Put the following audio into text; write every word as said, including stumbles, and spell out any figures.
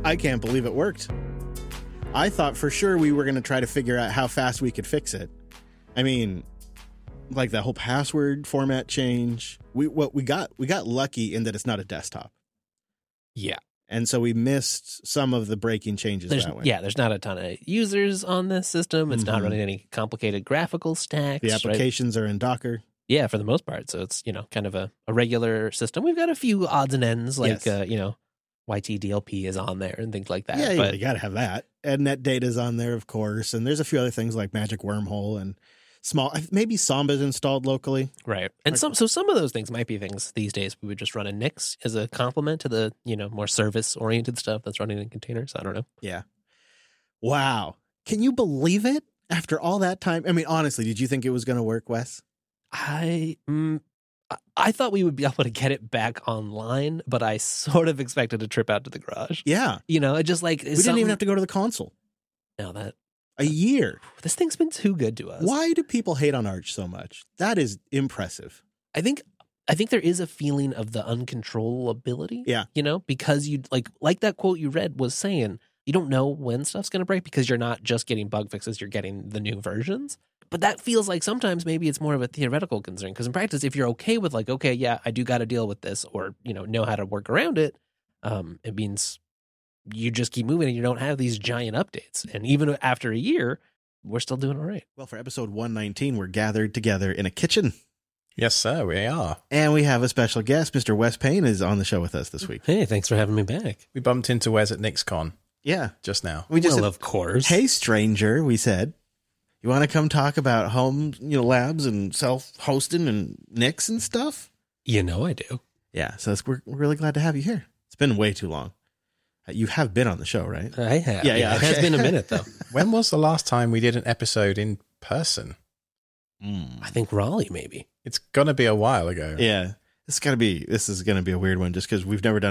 I can't believe it worked. I thought for sure we were going to try to figure out how fast we could fix it. I mean, like that whole password format change. We what we got we got lucky in that it's not a desktop. Yeah. And so we missed some of the breaking changes There's, that way. yeah, there's not a ton of users on this system. It's Mm-hmm. not running any complicated graphical stacks. The right? applications are in Docker. Yeah, for the most part. So it's, you know, kind of a, a regular system. We've got a few odds and ends, like, Yes. uh, you know, Y T D L P is on there and things like that. Yeah, yeah, but you got to have that. And NetData's on there, of course. And there's a few other things like Magic Wormhole and small, maybe Samba's installed locally. Right. And some so some of those things might be things these days we would just run in Nix as a complement to the, you know, more service-oriented stuff that's running in containers. I don't know. Yeah. Wow. Can you believe it? After all that time? I mean, honestly, did you think it was going to work, Wes? I mm, I- I thought we would be able to get it back online, but I sort of expected a trip out to the garage. Yeah. You know, it just like We didn't even have to go to the console. No, that A year. this thing's been too good to us. Why do people hate on Arch so much? That is impressive. I think I think there is a feeling of the uncontrollability. Yeah. You know, because you like like that quote you read was saying you don't know when stuff's going to break because you're not just getting bug fixes, you're getting the new versions. But that feels like sometimes maybe it's more of a theoretical concern because in practice, if you're okay with like, okay, yeah, I do got to deal with this or, you know, know how to work around it, um, it means you just keep moving and you don't have these giant updates. And even after a year, we're still doing all right. Well, for episode one nineteen, we're gathered together in a kitchen. Yes, sir, we are. And we have a special guest. Mister Wes Payne is on the show with us this week. Hey, thanks for having me back. We bumped into Wes at NixCon Yeah. just now. We just well, said, of course. hey, stranger, we said. You want to come talk about home, you know, labs and self-hosting and Nix and stuff? You know I do. Yeah, so it's, we're, we're really glad to have you here. It's been way too long. Uh, you have been on the show, right? I have. Yeah, yeah, It has okay. been a minute, though. When was the last time we did an episode in person? I think Raleigh, maybe. It's going to be a while ago. Yeah, this is gonna be this is gonna be a weird one just because we've never done